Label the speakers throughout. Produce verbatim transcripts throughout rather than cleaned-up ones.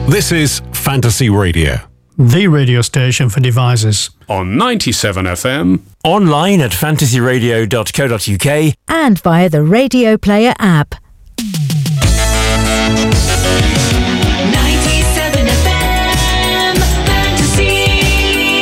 Speaker 1: This is Fantasy Radio,
Speaker 2: the radio station for devices.
Speaker 1: On ninety-seven F M.
Speaker 3: Online at fantasy radio dot co dot uk.
Speaker 4: And via the Radio Player app.
Speaker 5: ninety-seven F M, Fantasy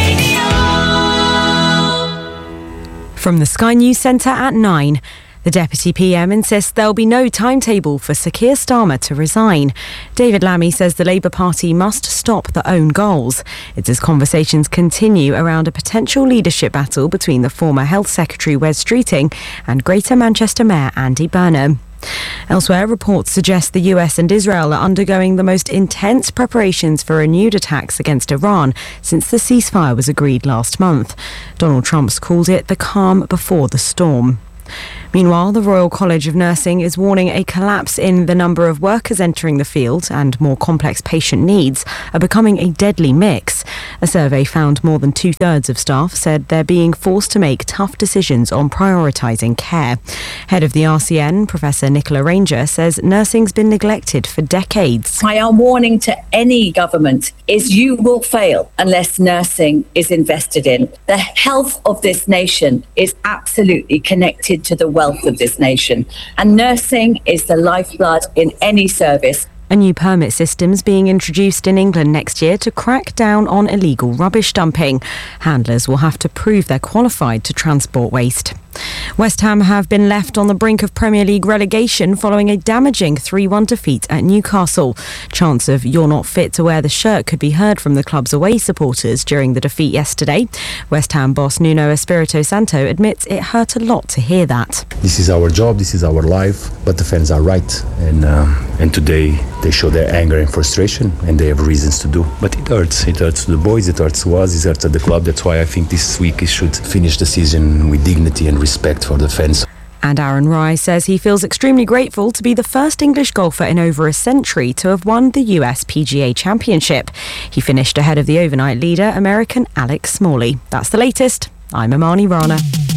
Speaker 5: Radio.
Speaker 6: From the Sky News Centre at nine. The Deputy P M insists there'll be no timetable for Sir Keir Starmer to resign. David Lammy says the Labour Party must stop the own goals. It's as conversations continue around a potential leadership battle between the former Health Secretary Wes Streeting and Greater Manchester Mayor Andy Burnham. Elsewhere, reports suggest the U S and Israel are undergoing the most intense preparations for renewed attacks against Iran since the ceasefire was agreed last month. Donald Trump's called it the calm before the storm. Meanwhile, the Royal College of Nursing is warning a collapse in the number of workers entering the field and more complex patient needs are becoming a deadly mix. A survey found more than two-thirds of staff said they're being forced to make tough decisions on prioritising care. Head of the R C N, Professor Nicola Ranger, says nursing's been neglected for decades.
Speaker 7: My warning to any government is you will fail unless nursing is invested in. The health of this nation is absolutely connected to the wealth of this nation, and nursing is the lifeblood in any service.
Speaker 6: A new permit system's being introduced in England next year to crack down on illegal rubbish dumping. Handlers will have to prove they're qualified to transport waste. West Ham have been left on the brink of Premier League relegation following a damaging three one defeat at Newcastle. Chants of "you're not fit to wear the shirt" could be heard from the club's away supporters during the defeat yesterday. West Ham boss Nuno Espirito Santo admits it hurt a lot to hear that.
Speaker 8: This is our job, this is our life, but the fans are right, and uh, and today they show their anger and frustration, and they have reasons to do. But it hurts. It hurts to the boys, it hurts to us, it hurts at the club. That's why I think this week it should finish the season with dignity and respect for the fans.
Speaker 6: And Aaron Rai says he feels extremely grateful to be the first English golfer in over a century to have won the U S P G A Championship. He finished ahead of the overnight leader, American Alex Smalley. That's the latest. I'm Amani Rana.